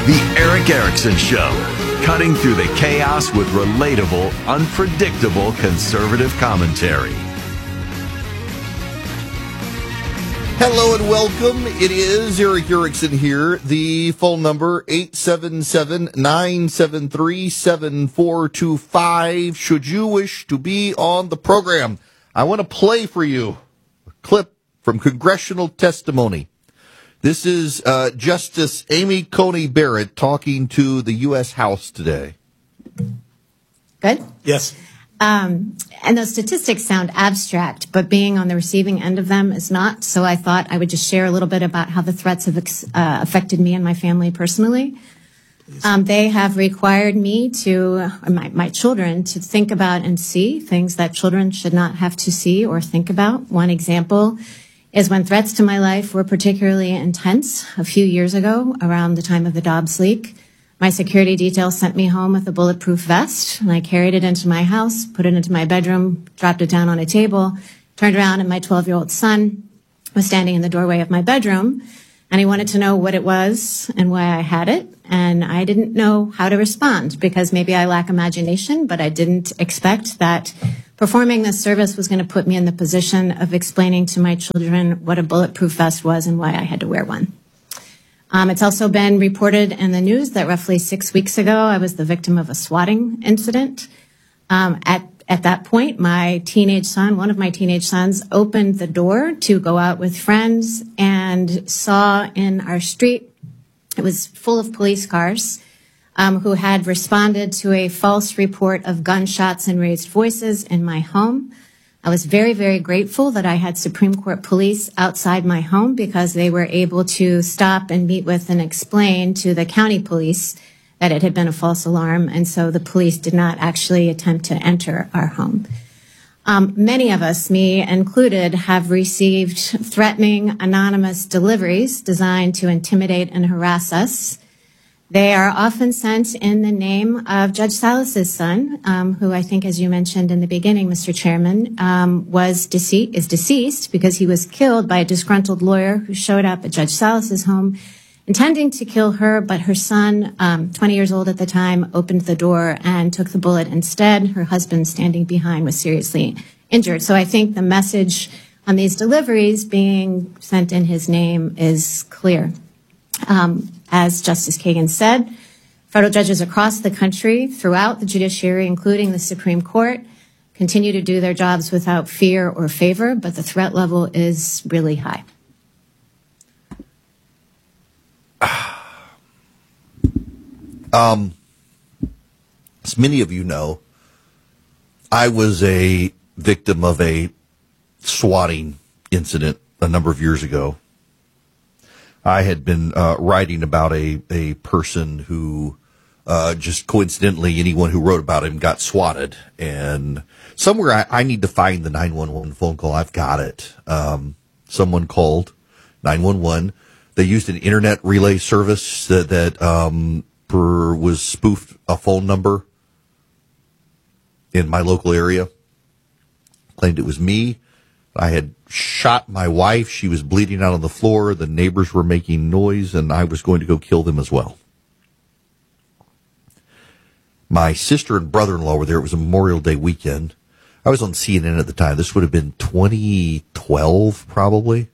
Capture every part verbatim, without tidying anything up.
The Eric Erickson Show, cutting through the chaos with relatable, unpredictable conservative commentary. Hello and welcome. It is Eric Erickson here. The phone number, eight seven seven, nine seven three, seven four two five. Should you wish to be on the program, I want to play for you a clip from congressional testimony. This is uh, Justice Amy Coney Barrett talking to the U S House today. Good? Yes. Um, and those statistics sound abstract, but being on the receiving end of them is not. So I thought I would just share a little bit about how the threats have ex- uh, affected me and my family personally. Um, they have required me to, or my, my children, to think about and see things that children should not have to see or think about. One example is when threats to my life were particularly intense a few years ago around the time of the Dobbs leak. My security detail sent me home with a bulletproof vest, and I carried it into my house, put it into my bedroom, dropped it down on a table, turned around, and my twelve-year-old son was standing in the doorway of my bedroom, and he wanted to know what it was and why I had it, and I didn't know how to respond because maybe I lack imagination, but I didn't expect that performing this service was going to put me in the position of explaining to my children what a bulletproof vest was and why I had to wear one. Um, it's also been reported in the news that roughly six weeks ago, I was the victim of a swatting incident. Um, at, at that point, my teenage son, one of my teenage sons, opened the door to go out with friends and saw in our street, it was full of police cars, um, who had responded to a false report of gunshots and raised voices in my home. I was very, very grateful that I had Supreme Court police outside my home because they were able to stop and meet with and explain to the county police that it had been a false alarm, and so the police did not actually attempt to enter our home. Um, many of us, me included, have received threatening anonymous deliveries designed to intimidate and harass us. They are often sent in the name of Judge Salas's son, um, who I think, as you mentioned in the beginning, Mister Chairman, um, was dece- is deceased because he was killed by a disgruntled lawyer who showed up at Judge Salas's home intending to kill her, but her son, um, twenty years old at the time, opened the door and took the bullet instead. Her husband, standing behind, was seriously injured. So I think the message on these deliveries being sent in his name is clear. Um, as Justice Kagan said, federal judges across the country, throughout the judiciary, including the Supreme Court, continue to do their jobs without fear or favor, but the threat level is really high. Um, as many of you know, I was a victim of a swatting incident a number of years ago. I had been uh, writing about a, a person who uh, just coincidentally, anyone who wrote about him got swatted. And somewhere I, I need to find the nine one one phone call. I've got it. Um, someone called nine one one. They used an internet relay service that, that um, per, was spoofed a phone number in my local area. Claimed it was me. I had shot my wife. She was bleeding out on the floor. The neighbors were making noise, and I was going to go kill them as well. My sister and brother-in-law were there. It was a Memorial Day weekend. I was on C N N at the time. This would have been twenty twelve, probably.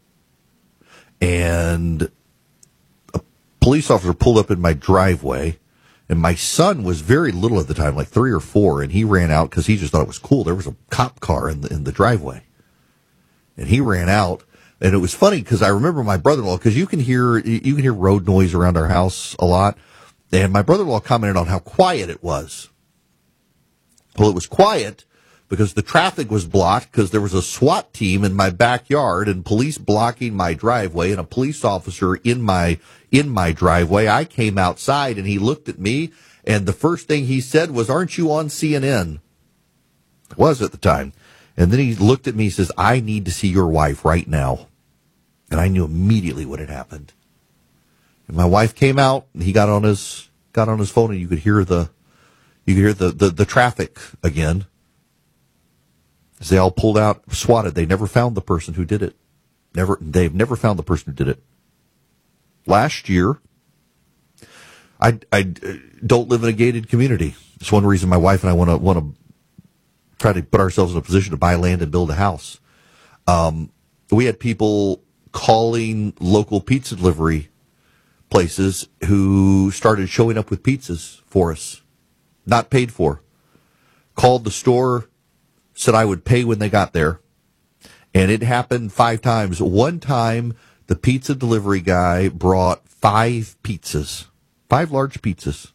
And a police officer pulled up in my driveway, and my son was very little at the time, like three or four, and he ran out because he just thought it was cool. There was a cop car in the, in the driveway. And he ran out, and it was funny because I remember my brother-in-law, because you can hear you can hear road noise around our house a lot, and my brother-in-law commented on how quiet it was. Well, it was quiet because the traffic was blocked because there was a SWAT team in my backyard and police blocking my driveway and a police officer in my in my driveway. I came outside, and he looked at me, and the first thing he said was, "Aren't you on C N N?" I was at the time. And then he looked at me and says, "I need to see your wife right now." And I knew immediately what had happened. And my wife came out, and he got on his got on his phone, and you could hear the you could hear the, the, the traffic again. As they all pulled out, swatted. They never found the person who did it. Never they've never found the person who did it. Last year, I, I don't live in a gated community. It's one reason my wife and I want to want to try to put ourselves in a position to buy land and build a house. Um, we had people calling local pizza delivery places who started showing up with pizzas for us, not paid for. Called the store, said I would pay when they got there. And it happened five times. One time, the pizza delivery guy brought five pizzas, five large pizzas.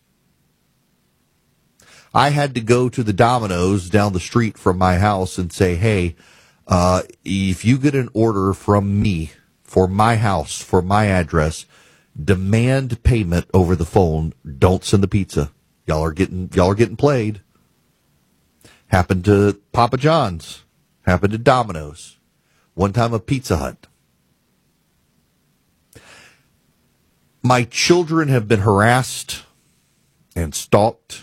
I had to go to the Domino's down the street from my house and say, hey, uh, if you get an order from me for my house, for my address, demand payment over the phone. Don't send the pizza. Y'all are getting, y'all are getting played. Happened to Papa John's. Happened to Domino's. One time a Pizza Hut. My children have been harassed and stalked.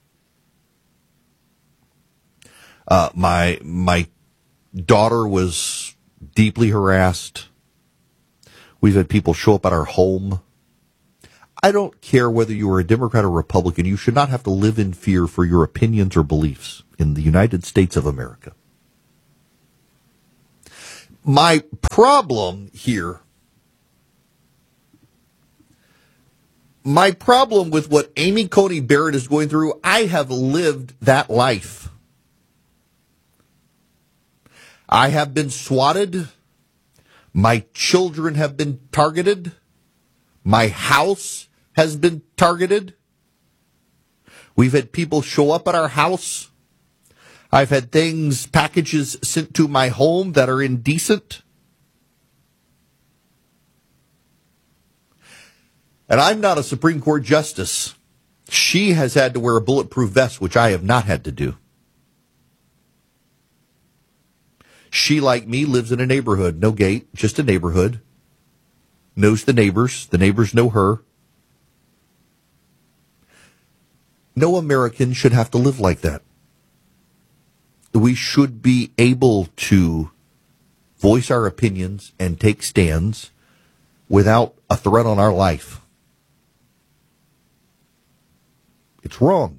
Uh, my my daughter was deeply harassed. We've had people show up at our home. I don't care whether you are a Democrat or Republican. You should not have to live in fear for your opinions or beliefs in the United States of America. My problem here, my problem with what Amy Coney Barrett is going through, I have lived that life. I have been swatted. My children have been targeted. My house has been targeted. We've had people show up at our house. I've had things, packages sent to my home that are indecent. And I'm not a Supreme Court justice. She has had to wear a bulletproof vest, which I have not had to do. She, like me, lives in a neighborhood. No gate, just a neighborhood. Knows the neighbors. The neighbors know her. No American should have to live like that. We should be able to voice our opinions and take stands without a threat on our life. It's wrong.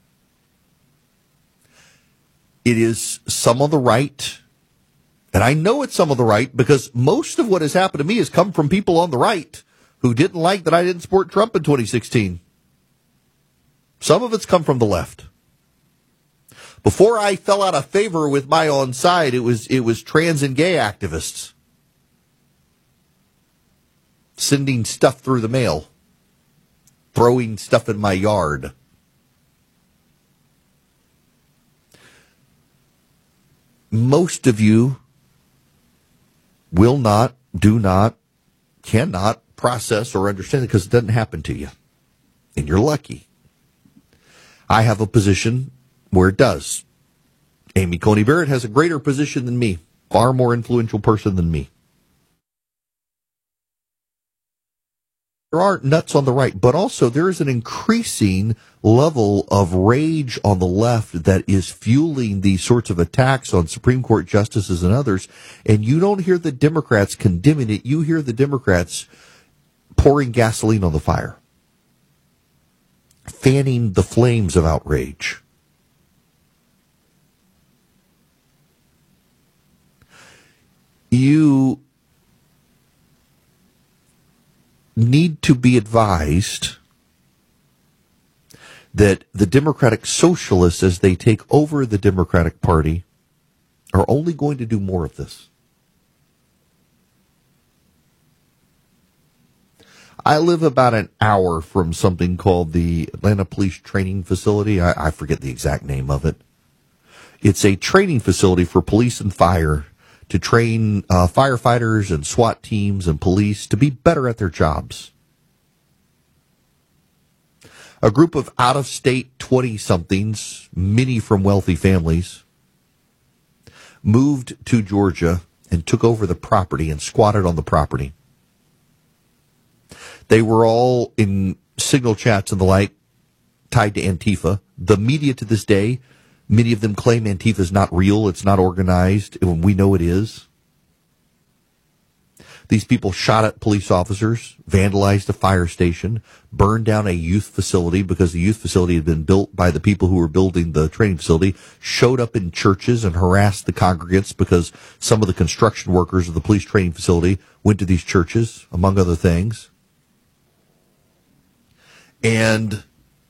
It is some on the right. And I know it's some of the right because most of what has happened to me has come from people on the right who didn't like that I didn't support Trump in twenty sixteen. Some of it's come from the left. Before I fell out of favor with my own side, it was it was trans and gay activists sending stuff through the mail, throwing stuff in my yard. Most of you will not, do not, cannot process or understand it because it doesn't happen to you. And you're lucky. I have a position where it does. Amy Coney Barrett has a greater position than me, far more influential person than me. There are nuts on the right, but also there is an increasing level of rage on the left that is fueling these sorts of attacks on Supreme Court justices and others. And you don't hear the Democrats condemning it. You hear the Democrats pouring gasoline on the fire, fanning the flames of outrage. You need to be advised that the Democratic Socialists, as they take over the Democratic Party, are only going to do more of this. I live about an hour from something called the Atlanta Police Training Facility. I, I forget the exact name of it. It's a training facility for police and fire to train uh, firefighters and SWAT teams and police to be better at their jobs. A group of out-of-state twenty-somethings, many from wealthy families, moved to Georgia and took over the property and squatted on the property. They were all in signal chats and the like tied to Antifa. The media to this day, many of them claim Antifa is not real, it's not organized, and we know it is. These people shot at police officers, vandalized a fire station, burned down a youth facility because the youth facility had been built by the people who were building the training facility, showed up in churches and harassed the congregants because some of the construction workers of the police training facility went to these churches, among other things. And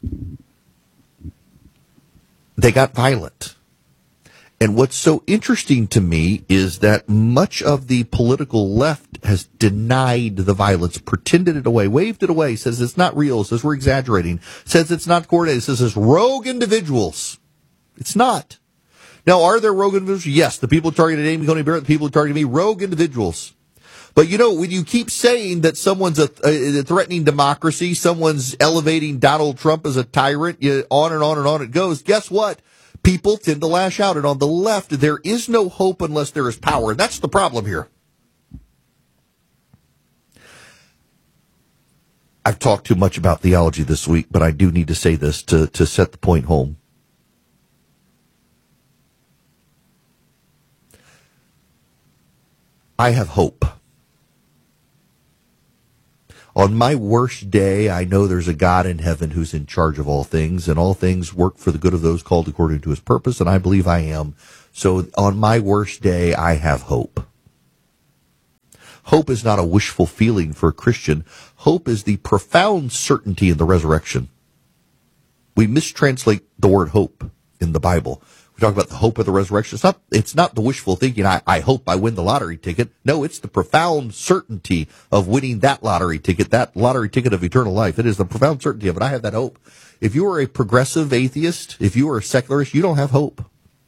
they got violent. And what's so interesting to me is that much of the political left has denied the violence, pretended it away, waved it away, says it's not real, says we're exaggerating, says it's not coordinated, says it's rogue individuals. It's not. Now, are there rogue individuals? Yes, the people who targeted Amy Coney Barrett, the people who targeted me, rogue individuals. But, you know, when you keep saying that someone's a, a threatening democracy, someone's elevating Donald Trump as a tyrant, you, on and on and on it goes, guess what? People tend to lash out. And on the left, there is no hope unless there is power. And that's the problem here. I've talked too much about theology this week, but I do need to say this to, to set the point home. I have hope. On my worst day, I know there's a God in heaven who's in charge of all things, and all things work for the good of those called according to his purpose, and I believe I am. So on my worst day, I have hope. Hope is not a wishful feeling for a Christian. Hope is the profound certainty in the resurrection. We mistranslate the word hope in the Bible. We talk about the hope of the resurrection. It's not, it's not the wishful thinking, I, I hope I win the lottery ticket. No, it's the profound certainty of winning that lottery ticket, that lottery ticket of eternal life. It is the profound certainty of it. I have that hope. If you are a progressive atheist, if you are a secularist, you don't have hope.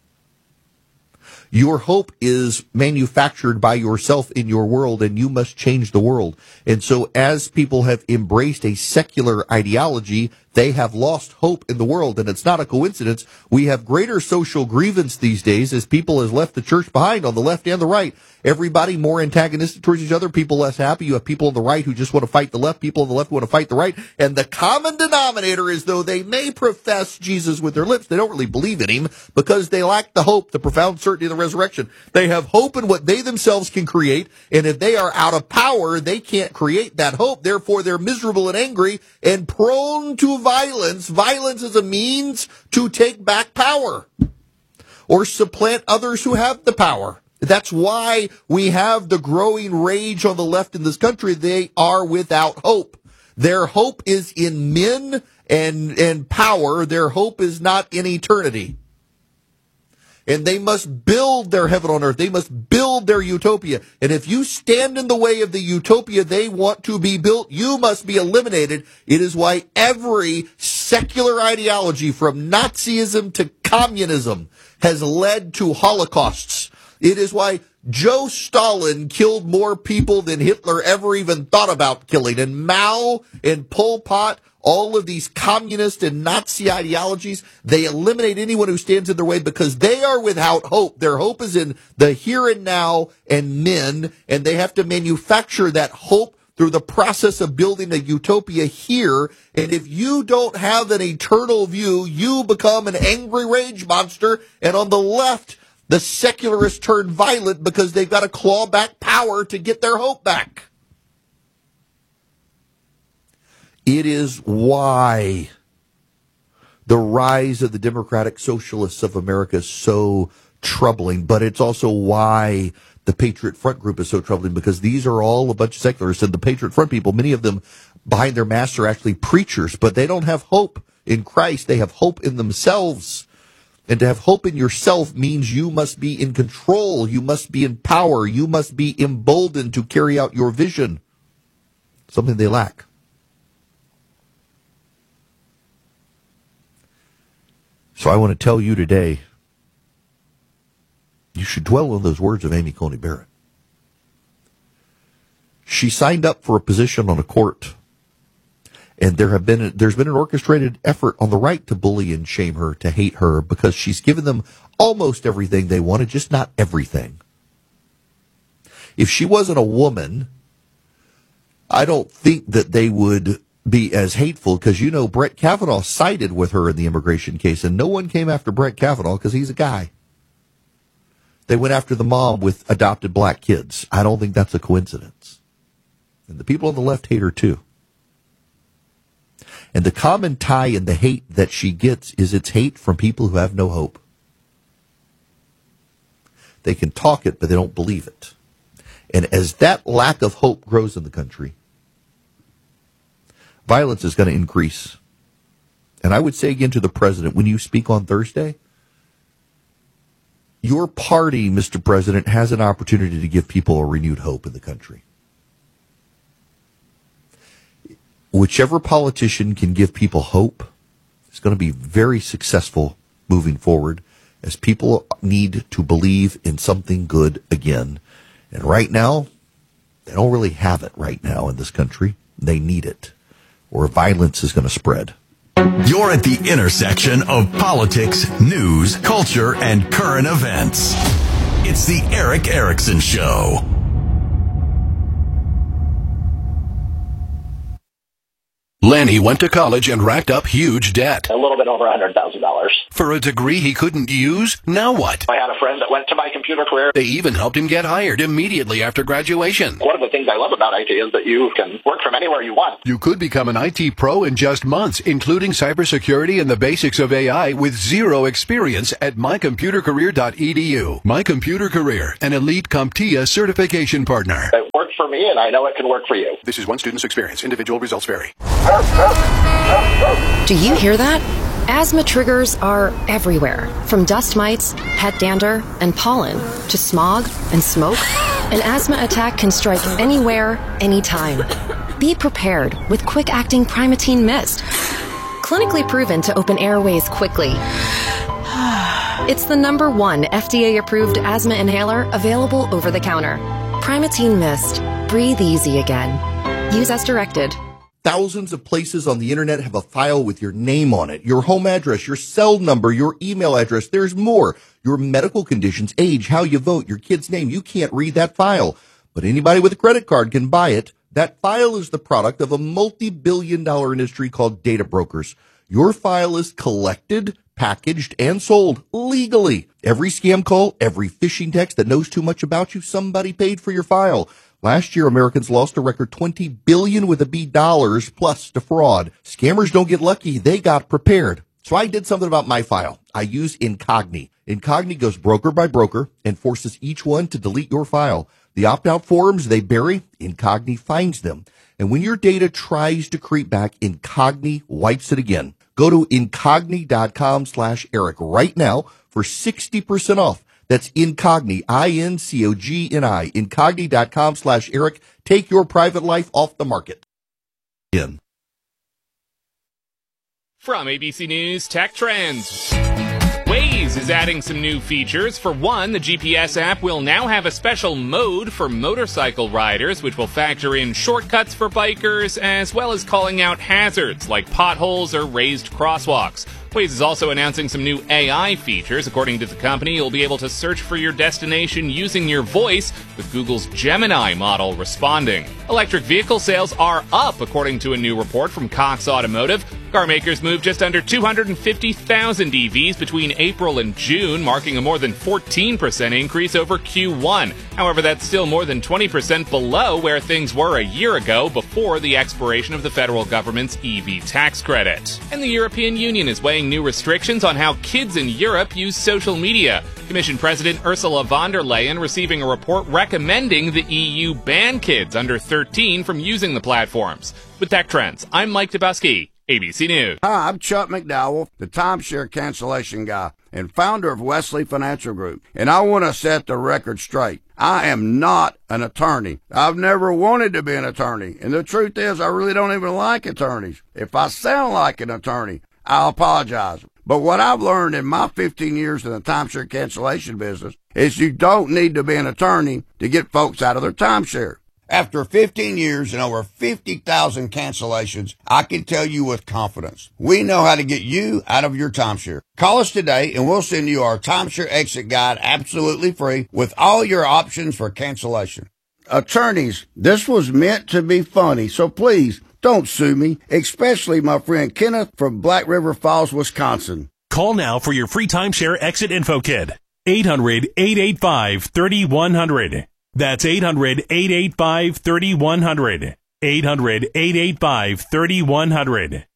Your hope is manufactured by yourself in your world, and you must change the world. And so as people have embraced a secular ideology, they have lost hope in the world. And it's not a coincidence. We have greater social grievance these days as people have left the church behind on the left and the right. Everybody more antagonistic towards each other, people less happy. You have people on the right who just want to fight the left, people on the left who want to fight the right. And the common denominator is, though they may profess Jesus with their lips, they don't really believe in him because they lack the hope, the profound certainty of the resurrection. They have hope in what they themselves can create. And if they are out of power, they can't create that hope. Therefore, they're miserable and angry and prone to violence. Violence is a means to take back power or supplant others who have the power. That's why we have the growing rage on the left in this country. They are without hope. Their hope is in men and, and power. Their hope is not in eternity. And they must build their heaven on earth. They must build their utopia. And if you stand in the way of the utopia they want to be built, you must be eliminated. It is why every secular ideology, from Nazism to communism, has led to holocausts. It is why Joe Stalin killed more people than Hitler ever even thought about killing. And Mao and Pol Pot, all of these communist and Nazi ideologies, they eliminate anyone who stands in their way because they are without hope. Their hope is in the here and now and men, and they have to manufacture that hope through the process of building a utopia here. And if you don't have an eternal view, you become an angry rage monster. And on the left, the secularists turn violent because they've got to claw back power to get their hope back. It is why the rise of the Democratic Socialists of America is so troubling, but it's also why the Patriot Front group is so troubling, because these are all a bunch of secularists, and the Patriot Front people, many of them behind their masks are actually preachers, but they don't have hope in Christ. They have hope in themselves. And to have hope in yourself means you must be in control. You must be in power. You must be emboldened to carry out your vision. Something they lack. So I want to tell you today, you should dwell on those words of Amy Coney Barrett. She signed up for a position on a court, and there have been there's been an orchestrated effort on the right to bully and shame her, to hate her, because she's given them almost everything they wanted, just not everything. If she wasn't a woman, I don't think that they would be as hateful, because, you know, Brett Kavanaugh sided with her in the immigration case, and no one came after Brett Kavanaugh because he's a guy. They went after the mom with adopted black kids. I don't think that's a coincidence. And the people on the left hate her too. And the common tie in the hate that she gets is it's hate from people who have no hope. They can talk it, but they don't believe it. And as that lack of hope grows in the country, violence is going to increase. And I would say again to the president, when you speak on Thursday, your party, Mister President, has an opportunity to give people a renewed hope in the country. Whichever politician can give people hope is going to be very successful moving forward, as people need to believe in something good again. And right now, they don't really have it right now in this country. They need it, or violence is going to spread. You're at the intersection of politics, news, culture, and current events. It's the Erick Erickson Show. Lenny went to college and racked up huge debt. A little bit over one hundred thousand dollars. For a degree he couldn't use? Now what? I had a friend that went to my computer career. They even helped him get hired immediately after graduation. One of the things I love about I T is that you can work from anywhere you want. You could become an I T pro in just months, including cybersecurity and the basics of A I with zero experience at my computer career dot e d u. My Computer Career, an elite CompTIA certification partner. It worked for me, and I know it can work for you. This is one student's experience. Individual results vary. Do you hear that? Asthma triggers are everywhere, from dust mites, pet dander, and pollen, to smog and smoke. An asthma attack can strike anywhere, anytime. Be prepared with quick-acting Primatene Mist. Clinically proven to open airways quickly. It's the number one F D A-approved asthma inhaler available over the counter. Primatene Mist. Breathe easy again. Use as directed. Thousands of places on the internet have a file with your name on it, your home address, your cell number, your email address. There's more. Your medical conditions, age, how you vote, your kid's name. You can't read that file, but anybody with a credit card can buy it. That file is the product of a multi-billion dollar industry called data brokers. Your file is collected, packaged, and sold legally. Every scam call, every phishing text that knows too much about you, somebody paid for your file. Last year, Americans lost a record twenty billion dollars with a B dollars plus to fraud. Scammers don't get lucky. They got prepared. So I did something about my file. I use Incogni. Incogni goes broker by broker and forces each one to delete your file. The opt-out forms they bury, Incogni finds them. And when your data tries to creep back, Incogni wipes it again. Go to Incogni.com slash Eric right now for sixty percent off. That's Incogni, I N C O G N I, Incogni.com slash Eric. Take your private life off the market. In. From A B C News Tech Trends. Waze is adding some new features. For one, the G P S app will now have a special mode for motorcycle riders, which will factor in shortcuts for bikers, as well as calling out hazards like potholes or raised crosswalks. Waze is also announcing some new A I features. According to the company, you'll be able to search for your destination using your voice, with Google's Gemini model responding. Electric vehicle sales are up, according to a new report from Cox Automotive. Car makers moved just under two hundred fifty thousand E Vs between April and June, marking a more than fourteen percent increase over Q one. However, that's still more than twenty percent below where things were a year ago, before the expiration of the federal government's E V tax credit. And the European Union is weighing new restrictions on how kids in Europe use social media. Commission President Ursula von der Leyen receiving a report recommending the E U ban kids under thirteen from using the platforms. With Tech Trends, I'm Mike Dubusky, A B C News. Hi, I'm Chuck McDowell, the timeshare cancellation guy and founder of Wesley Financial Group. And I want to set the record straight. I am not an attorney. I've never wanted to be an attorney. And the truth is, I really don't even like attorneys. If I sound like an attorney, I'll apologize. But what I've learned in my fifteen years in the timeshare cancellation business is you don't need to be an attorney to get folks out of their timeshare. After fifteen years and over fifty thousand cancellations, I can tell you with confidence, we know how to get you out of your timeshare. Call us today and we'll send you our timeshare exit guide absolutely free with all your options for cancellation. Attorneys, this was meant to be funny, so please don't sue me, especially my friend Kenneth from Black River Falls, Wisconsin. Call now for your free timeshare exit info kit. eight hundred, eight eight five, three one zero zero. That's eight hundred, eight eight five, three one zero zero. eight hundred, eight eight five, three one zero zero.